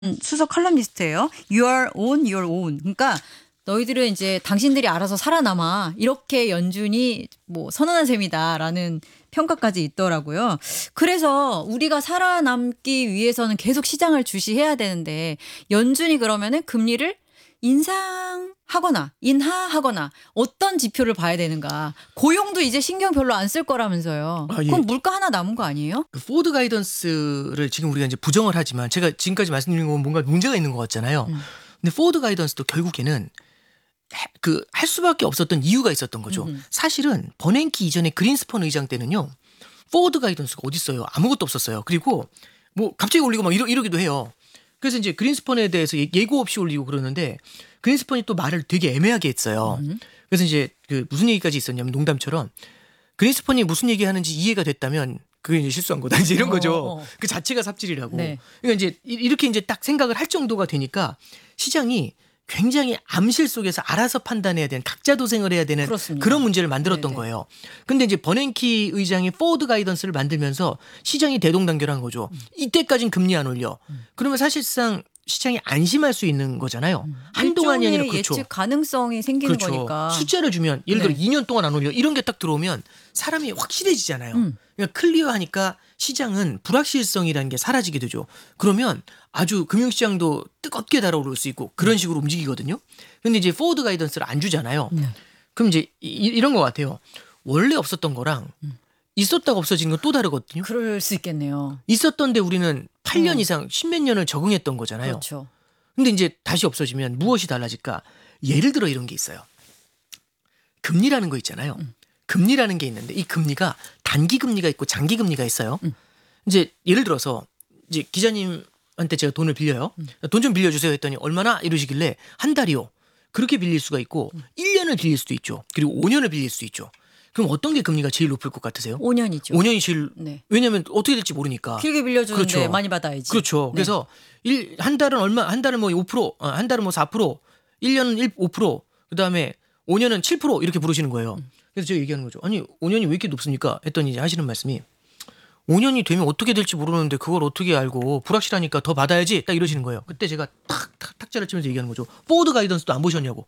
수석 칼럼니스트예요. You are on your own. 그러니까 너희들은 이제 당신들이 알아서 살아남아. 이렇게 연준이 뭐 선언한 셈이다라는 평가까지 있더라고요. 그래서 우리가 살아남기 위해서는 계속 시장을 주시해야 되는데 연준이 그러면은 금리를 인상하거나 인하하거나 어떤 지표를 봐야 되는가. 고용도 이제 신경 별로 안 쓸 거라면서요. 아, 예. 그럼 물가 하나 남은 거 아니에요? 그 포드 가이던스를 지금 우리가 이제 부정을 하지만 제가 지금까지 말씀드린 건 뭔가 문제가 있는 것 같잖아요. 근데 포드 가이던스도 결국에는 할 수밖에 없었던 이유가 있었던 거죠. 사실은 버냉키 이전에 그린스펀 의장 때는요. 포드 가이던스가 어디 있어요? 아무것도 없었어요. 그리고 뭐 갑자기 올리고 막 이러기도 해요. 그래서 이제 그린스펀에 대해서 예고 없이 올리고 그러는데 그린스펀이 또 말을 되게 애매하게 했어요. 그래서 이제 그 무슨 얘기까지 있었냐면 농담처럼 그린스펀이 무슨 얘기하는지 이해가 됐다면 그게 이제 실수한 거다. 이제 이런 거죠. 그 자체가 삽질이라고. 네. 그러니까 이제 이렇게 이제 딱 생각을 할 정도가 되니까 시장이 굉장히 암실 속에서 알아서 판단해야 되는 각자 도생을 해야 되는 그렇습니다. 그런 문제를 만들었던 네네. 거예요. 근데 이제 버냉키 의장이 포드 가이던스를 만들면서 시장이 대동단결한 거죠. 이때까지는 금리 안 올려. 그러면 사실상 시장이 안심할 수 있는 거잖아요. 한동안이 아니라 일종의 그렇죠. 예측 가능성이 생기는 그렇죠. 거니까. 숫자를 주면 예를 들어 네. 2년 동안 안 올려 이런 게 딱 들어오면 사람이 확실해지잖아요. 그러니까 클리어하니까 시장은 불확실성이라는 게 사라지게 되죠. 그러면 아주 금융시장도 뜨겁게 달아오를 수 있고 그런 식으로 움직이거든요. 근데 이제 포워드 가이던스를 안 주잖아요. 그럼 이제 이런 것 같아요. 원래 없었던 거랑 있었다가 없어지는 건 또 다르거든요. 그럴 수 있겠네요. 있었던데 우리는 8년 이상 10몇 년을 적응했던 거잖아요. 그렇죠. 근데 이제 다시 없어지면 무엇이 달라질까? 예를 들어 이런 게 있어요. 금리라는 거 있잖아요. 금리라는 게 있는데 이 금리가 단기 금리가 있고 장기 금리가 있어요. 이제 예를 들어서 이제 기자님한테 제가 돈을 빌려요. 돈 좀 빌려주세요 했더니 얼마나 이러시길래 한 달이요. 그렇게 빌릴 수가 있고 1년을 빌릴 수도 있죠. 그리고 5년을 빌릴 수도 있죠. 그럼 어떤 게 금리가 제일 높을 것 같으세요? 5년이죠. 5년이 제일 네. 왜냐하면 어떻게 될지 모르니까. 길게 빌려주는데 그렇죠. 많이 받아야지. 그렇죠. 네. 그래서 한 달은 얼마, 한 달은 뭐 5%, 한 달은 뭐 4%, 1년은 5%, 그 다음에 5년은 7% 이렇게 부르시는 거예요. 그래서 제가 얘기하는 거죠. 아니, 5년이 왜 이렇게 높습니까? 했더니 이제 하시는 말씀이 5년이 되면 어떻게 될지 모르는데 그걸 어떻게 알고 불확실하니까 더 받아야지 딱 이러시는 거예요. 그때 제가 탁자를 치면서 얘기하는 거죠. 포워드 가이던스도 안 보셨냐고.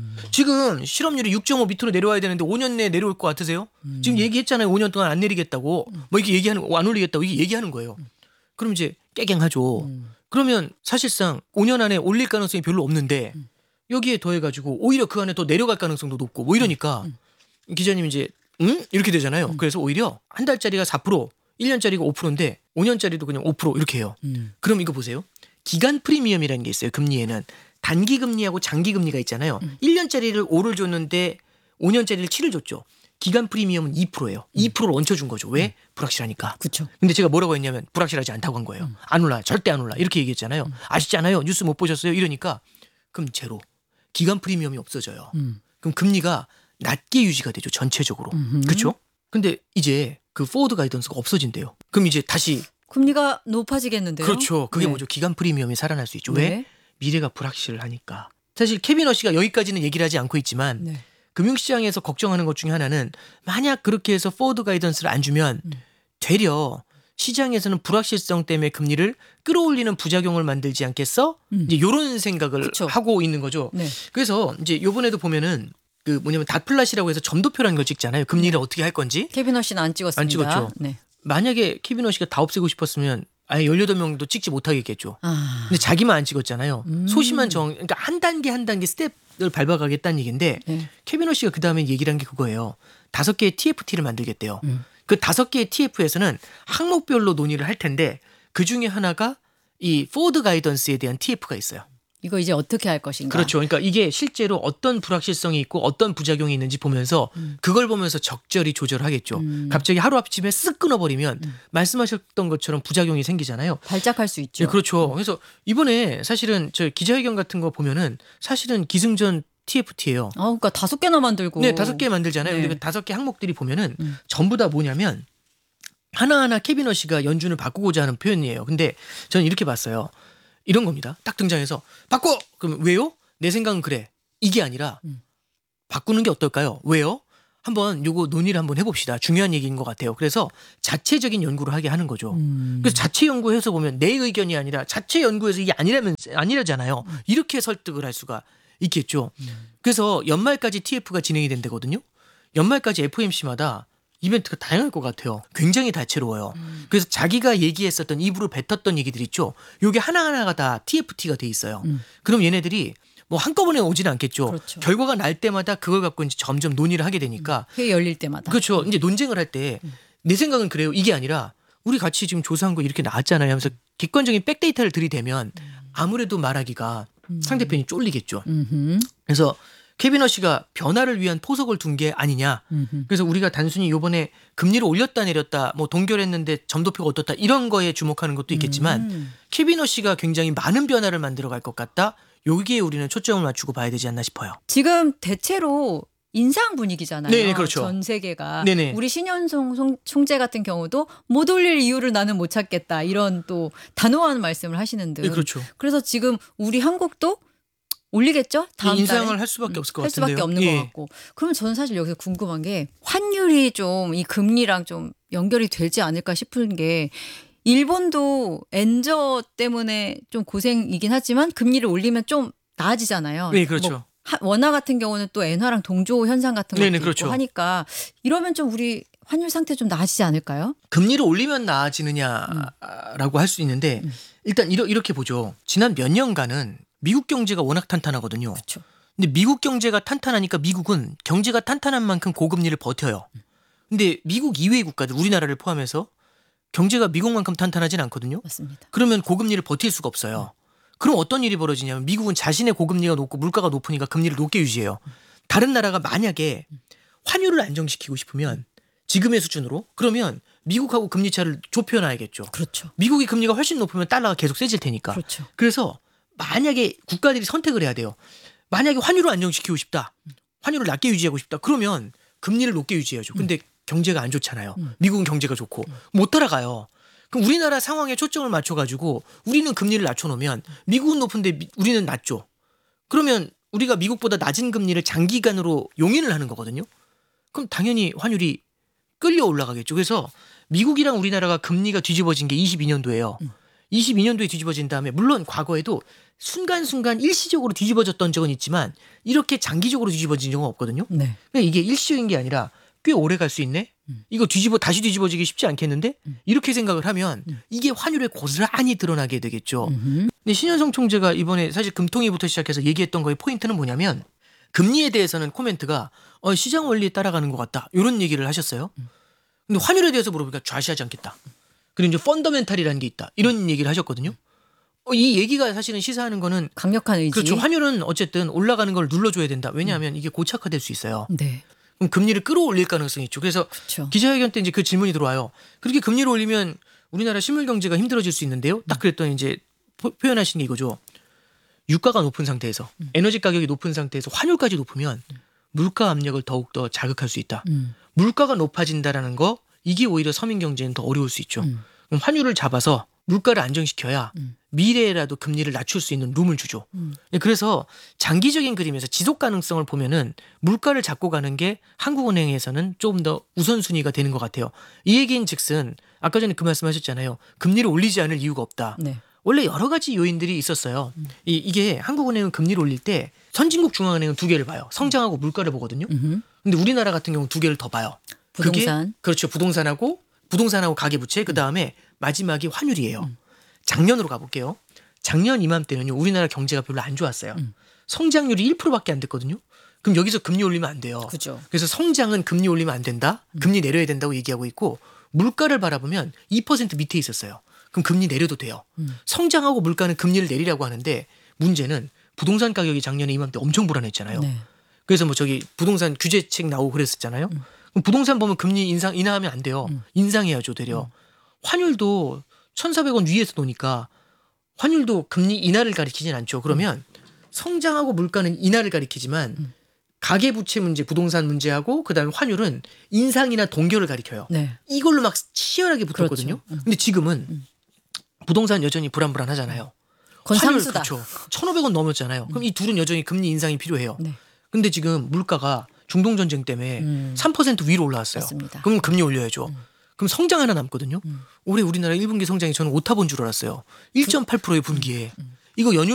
지금 실업률이 6.5 밑으로 내려와야 되는데 5년 내에 내려올 것 같으세요? 지금 얘기했잖아요. 5년 동안 안 내리겠다고. 뭐 이렇게 얘기하는 거, 안 올리겠다고 이게 얘기하는 거예요. 그럼 이제 깨갱하죠. 그러면 사실상 5년 안에 올릴 가능성이 별로 없는데 여기에 더해가지고 오히려 그 안에 더 내려갈 가능성도 높고 뭐 이러니까 기자님이 이제 응? 이렇게 되잖아요. 그래서 오히려 한 달짜리가 4%, 1년짜리가 5%인데 5년짜리도 그냥 5% 이렇게 해요. 그럼 이거 보세요. 기간 프리미엄이라는 게 있어요. 금리에는. 단기 금리하고 장기 금리가 있잖아요. 1년짜리를 5를 줬는데 5년짜리를 7을 줬죠. 기간 프리미엄은 2%예요. 2%를 얹혀준 거죠. 왜? 불확실하니까. 그렇죠. 근데 제가 뭐라고 했냐면 불확실하지 않다고 한 거예요. 안 올라. 절대 안 올라. 이렇게 얘기했잖아요. 아시잖아요. 뉴스 못 보셨어요? 이러니까 그럼 제로. 기간 프리미엄이 없어져요. 그럼 금리가 낮게 유지가 되죠. 전체적으로. 그렇죠? 근데 이제 그 포워드 가이던스가 없어진대요. 그럼 이제 다시 금리가 높아지겠는데요. 그렇죠. 그게 네. 뭐죠? 기간 프리미엄이 살아날 수 있죠. 왜? 네. 미래가 불확실하니까. 사실 케빈 허씨가 여기까지는 얘기를 하지 않고 있지만 네. 금융시장에서 걱정하는 것 중에 하나는 만약 그렇게 해서 포워드 가이던스를 안 주면 되려 시장에서는 불확실성 때문에 금리를 끌어올리는 부작용을 만들지 않겠어? 이제 이런 생각을 그쵸. 하고 있는 거죠. 네. 그래서 이제 요번에도 보면은 그 뭐냐면 닷플랫이라고 해서 점도표라는 걸 찍잖아요. 금리를 어떻게 할 건지. 케빈 허씨는 안 찍었습니다. 안 찍었죠. 네. 만약에 케빈 허씨가 다 없애고 싶었으면 아예 18명도 찍지 못하겠겠죠. 아. 근데 자기만 안 찍었잖아요. 소심한 그러니까 한 단계 한 단계 스텝을 밟아가겠다는 얘기인데 네. 케빈 허씨가 그 다음에 얘기를 한 게 그거예요. 5개의 TFT를 만들겠대요. 그 5개의 TF에서는 항목별로 논의를 할 텐데 그 중에 하나가 이 포워드 가이던스에 대한 TF가 있어요. 이거 이제 어떻게 할 것인가. 그렇죠. 그러니까 이게 실제로 어떤 불확실성이 있고 어떤 부작용이 있는지 보면서 그걸 보면서 적절히 조절하겠죠. 갑자기 하루아침에 쓱 끊어버리면 말씀하셨던 것처럼 부작용이 생기잖아요. 발작할 수 있죠. 네, 그렇죠. 그래서 이번에 사실은 저 기자회견 같은 거 보면은 사실은 기승전 TFT예요. 그러니까 5개나 만들고. 네, 5개 만들잖아요. 네. 근데 그 5개 항목들이 보면은 전부 다 뭐냐면 하나하나 케빈 허씨가 연준을 바꾸고자 하는 표현이에요. 근데 저는 이렇게 봤어요. 이런 겁니다. 딱 등장해서 바꿔! 그럼 왜요? 내 생각은 그래. 이게 아니라 바꾸는 게 어떨까요? 왜요? 한번 요거 논의를 한번 해봅시다. 중요한 얘기인 것 같아요. 그래서 자체적인 연구를 하게 하는 거죠. 그래서 자체 연구해서 보면 내 의견이 아니라 자체 연구에서 이게 아니라잖아요. 이렇게 설득을 할 수가 있겠죠. 그래서 연말까지 TF가 진행이 된다거든요. 연말까지 FOMC마다 이벤트가 다양할 것 같아요. 굉장히 다채로워요. 그래서 자기가 얘기했었던 입으로 뱉었던 얘기들 있죠. 요게 하나하나가 다 TFT가 돼 있어요. 그럼 얘네들이 뭐 한꺼번에 오지는 않겠죠. 그렇죠. 결과가 날 때마다 그걸 갖고 이제 점점 논의를 하게 되니까. 회의 열릴 때마다. 그렇죠. 이제 논쟁을 할 때 내 생각은 그래요. 이게 아니라 우리 같이 지금 조사한 거 이렇게 나왔잖아요 하면서 객관적인 백데이터를 들이대면 아무래도 말하기가 상대편이 쫄리겠죠. 그래서 케비너 씨가 변화를 위한 포석을 둔 게 아니냐. 그래서 우리가 단순히 요번에 금리를 올렸다 내렸다 뭐 동결했는데 점도표가 어떻다 이런 거에 주목하는 것도 있겠지만 케비너 씨가 굉장히 많은 변화를 만들어 갈 것 같다. 여기에 우리는 초점을 맞추고 봐야 되지 않나 싶어요. 지금 대체로 인상 분위기잖아요. 네네, 그렇죠. 전 세계가. 네네. 우리 신현송 총재 같은 경우도 못 올릴 이유를 나는 못 찾겠다. 이런 또 단호한 말씀을 하시는 듯. 네, 그렇죠. 그래서 지금 우리 한국도 올리겠죠? 다음 인상을 달에? 할 수밖에 없을 것 할 같은데요. 수밖에 없는 예. 것 같고. 그러면 저는 사실 여기서 궁금한 게 환율이 좀 이 금리랑 좀 연결이 되지 않을까 싶은 게 일본도 엔저 때문에 좀 고생이긴 하지만 금리를 올리면 좀 나아지잖아요. 네, 그렇죠. 뭐 원화 같은 경우는 또 엔화랑 동조 현상 같은 것도 네네, 있고 그렇죠. 하니까 이러면 좀 우리 환율 상태 좀 나아지지 않을까요? 금리를 올리면 나아지느냐라고 할 수 있는데 일단 이렇게 보죠. 지난 몇 년간은 미국 경제가 워낙 탄탄하거든요. 그렇죠. 근데 미국 경제가 탄탄하니까 미국은 경제가 탄탄한 만큼 고금리를 버텨요. 근데 미국 이외의 국가들 우리나라를 포함해서 경제가 미국만큼 탄탄하진 않거든요. 맞습니다. 그러면 고금리를 버틸 수가 없어요. 그럼 어떤 일이 벌어지냐면 미국은 자신의 고금리가 높고 물가가 높으니까 금리를 높게 유지해요. 다른 나라가 만약에 환율을 안정시키고 싶으면 지금의 수준으로 그러면 미국하고 금리 차를 좁혀놔야겠죠. 그렇죠. 미국이 금리가 훨씬 높으면 달러가 계속 세질 테니까. 그렇죠. 그래서 만약에 국가들이 선택을 해야 돼요. 만약에 환율을 안정시키고 싶다. 환율을 낮게 유지하고 싶다. 그러면 금리를 높게 유지해야죠. 근데 경제가 안 좋잖아요. 미국은 경제가 좋고 못 따라가요. 그럼 우리나라 상황에 초점을 맞춰가지고 우리는 금리를 낮춰놓으면 미국은 높은데 우리는 낮죠. 그러면 우리가 미국보다 낮은 금리를 장기간으로 용인을 하는 거거든요. 그럼 당연히 환율이 끌려 올라가겠죠. 그래서 미국이랑 우리나라가 금리가 뒤집어진 게 22년도예요. 22년도에 뒤집어진 다음에 물론 과거에도 순간순간 일시적으로 뒤집어졌던 적은 있지만 이렇게 장기적으로 뒤집어진 적은 없거든요. 네. 그러니까 이게 일시적인 게 아니라 꽤 오래 갈 수 있네. 이거 다시 뒤집어지기 쉽지 않겠는데? 이렇게 생각을 하면 이게 환율에 고스란히 드러나게 되겠죠. 근데 신현성 총재가 이번에 사실 금통위부터 시작해서 얘기했던 거의 포인트는 뭐냐면 금리에 대해서는 코멘트가 시장 원리에 따라가는 것 같다. 이런 얘기를 하셨어요. 근데 환율에 대해서 물어보니까 좌시하지 않겠다. 그리고 이제 펀더멘탈이라는 게 있다. 이런 얘기를 하셨거든요. 이 얘기가 사실은 시사하는 거는 강력한 의지. 그렇죠. 환율은 어쨌든 올라가는 걸 눌러줘야 된다. 왜냐하면 이게 고착화될 수 있어요. 네. 그럼 금리를 끌어올릴 가능성이 있죠. 그래서 그렇죠. 기자회견 때 이제 그 질문이 들어와요. 그렇게 금리를 올리면 우리나라 실물 경제가 힘들어질 수 있는데요. 딱 그랬더니 이제 표현하신 게 이거죠. 유가가 높은 상태에서 에너지 가격이 높은 상태에서 환율까지 높으면 물가 압력을 더욱더 자극할 수 있다. 물가가 높아진다라는 거 이게 오히려 서민 경제는 더 어려울 수 있죠. 그럼 환율을 잡아서 물가를 안정시켜야 미래에라도 금리를 낮출 수 있는 룸을 주죠. 그래서 장기적인 그림에서 지속 가능성을 보면은 물가를 잡고 가는 게 한국은행에서는 좀 더 우선순위가 되는 것 같아요. 이 얘기인 즉슨 아까 전에 그 말씀하셨잖아요. 금리를 올리지 않을 이유가 없다. 네. 원래 여러 가지 요인들이 있었어요. 이게 한국은행은 금리를 올릴 때 선진국 중앙은행은 두 개를 봐요. 성장하고 물가를 보거든요. 근데 우리나라 같은 경우는 두 개를 더 봐요. 부동산. 그게 그렇죠. 부동산하고 가계부채 그다음에 마지막이 환율이에요. 작년으로 가볼게요. 작년 이맘때는요. 우리나라 경제가 별로 안 좋았어요. 성장률이 1%밖에 안 됐거든요. 그럼 여기서 금리 올리면 안 돼요. 그죠. 그래서 성장은 금리 올리면 안 된다. 금리 내려야 된다고 얘기하고 있고 물가를 바라보면 2% 밑에 있었어요. 그럼 금리 내려도 돼요. 성장하고 물가는 금리를 내리라고 하는데 문제는 부동산 가격이 작년에 이맘때 엄청 불안했잖아요. 네. 그래서 뭐 저기 부동산 규제책 나오고 그랬었잖아요. 그럼 부동산 보면 금리 인하하면 안 돼요. 인상해야죠, 되려. 환율도 1,400원 위에서 놓으니까 환율도 금리 인하를 가리키진 않죠. 그러면 성장하고 물가는 인하를 가리키지만 가계부채 문제, 부동산 문제하고 그다음에 환율은 인상이나 동결을 가리켜요. 네. 이걸로 막 치열하게 붙었거든요. 그렇죠. 근데 지금은 부동산 여전히 불안하잖아요. 그건 환율 상수다. 그렇죠. 1,500원 넘었잖아요. 그럼 이 둘은 여전히 금리 인상이 필요해요. 네. 근데 지금 물가가 중동 전쟁 때문에 3% 위로 올라왔어요. 맞습니다. 그럼 금리 올려야죠. 그럼 성장 하나 남거든요. 올해 우리나라 1분기 성장이 저는 오타본 줄 알았어요. 1.8%의 분기에. 이거 연율